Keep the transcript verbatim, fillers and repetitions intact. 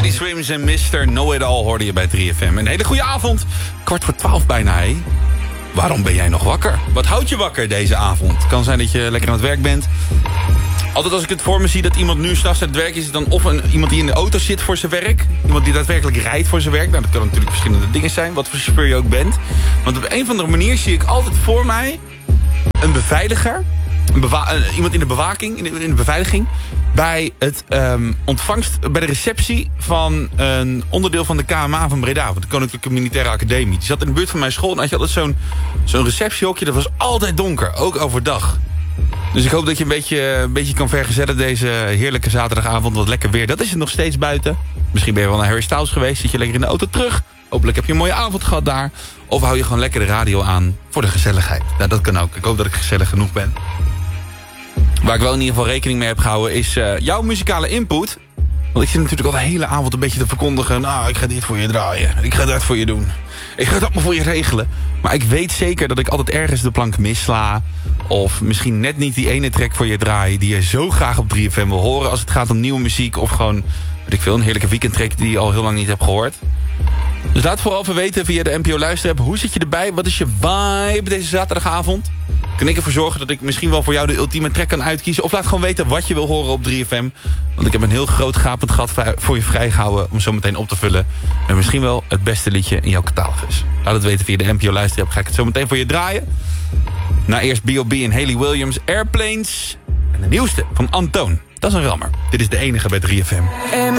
Teddy Swims en mister Know It All hoorde je bij drie F M. Een hele goede avond. Kwart voor twaalf bijna, hé. Waarom ben jij nog wakker? Wat houdt je wakker deze avond? Het kan zijn dat je lekker aan het werk bent. Altijd als ik het voor me zie dat iemand nu s'nachts aan het werk is... is het dan of een, iemand die in de auto zit voor zijn werk. Iemand die daadwerkelijk rijdt voor zijn werk. Nou, dat kan natuurlijk verschillende dingen zijn. Wat voor chauffeur je ook bent. Want op een of andere manier zie ik altijd voor mij... een beveiliger. Een bewa- uh, iemand in de bewaking, in de, in de beveiliging... bij het um, ontvangst, bij de receptie van een onderdeel van de K M A van Breda, van de Koninklijke Militaire Academie. Die zat in de buurt van mijn school en had je altijd zo'n zo'n receptiehokje, dat was altijd donker, ook overdag. Dus ik hoop dat je een beetje, een beetje kan vergezellen deze heerlijke zaterdagavond, wat lekker weer. Dat is het nog steeds buiten. Misschien ben je wel naar Harry Styles geweest, zit je lekker in de auto terug. Hopelijk heb je een mooie avond gehad daar. Of hou je gewoon lekker de radio aan voor de gezelligheid. Nou, dat kan ook. Ik hoop dat ik gezellig genoeg ben. Waar ik wel in ieder geval rekening mee heb gehouden is uh, jouw muzikale input. Want ik zit natuurlijk al de hele avond een beetje te verkondigen. Nou, ik ga dit voor je draaien. Ik ga dat voor je doen. Ik ga dat maar voor je regelen. Maar ik weet zeker dat ik altijd ergens de plank missla. Of misschien net niet die ene track voor je draaien die je zo graag op drie F M wil horen. Als het gaat om nieuwe muziek of gewoon, weet ik veel, een heerlijke weekendtrack die je al heel lang niet hebt gehoord. Dus laat vooral even weten via de N P O Luisterapp. Hoe zit je erbij? Wat is je vibe deze zaterdagavond? Kan ik ervoor zorgen dat ik misschien wel voor jou de ultieme track kan uitkiezen? Of laat gewoon weten wat je wil horen op drie F M. Want ik heb een heel groot gapend gat voor je vrijgehouden om zo meteen op te vullen. En misschien wel het beste liedje in jouw catalogus. Laat het weten via de N P O Luisterapp. Ga ik het zo meteen voor je draaien. Na eerst B O B en Haley Williams, Airplanes. En de nieuwste van Antoon. Dat is een rammer. Dit is de enige bij drie F M.